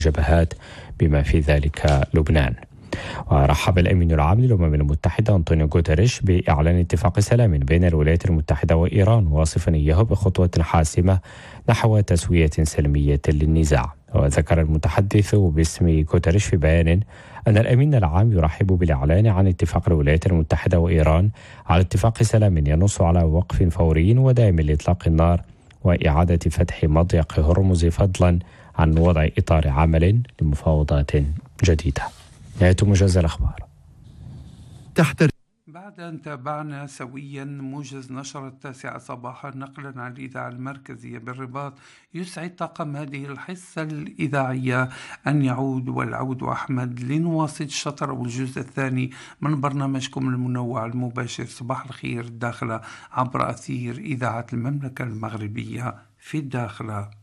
جبهات بما في ذلك لبنان. ورحب الأمين العام للأمم المتحدة أنطونيو غوتيريش بإعلان اتفاق سلام بين الولايات المتحدة وإيران، واصفا إياه بخطوة حاسمة نحو تسوية سلمية للنزاع. وذكر المتحدث باسم غوتيريش في بيان أن الأمين العام يرحب بالإعلان عن اتفاق الولايات المتحدة وإيران على اتفاق سلام ينص على وقف فوري ودائم لإطلاق النار وإعادة فتح مضيق هرمز، فضلا عن وضع إطار عمل لمفاوضات جديدة. نهاية موجز الأخبار. بعد أن تابعنا سويا موجز نشرة 9 صباحا نقلا عن الإذاعة المركزية بالرباط، يسعد طاقم هذه الحصة الإذاعية أن يعود والعود أحمد لنواصل الشطر والجزء الثاني من برنامجكم المنوع المباشر صباح الخير الداخلة عبر أثير إذاعة المملكة المغربية في الداخلة.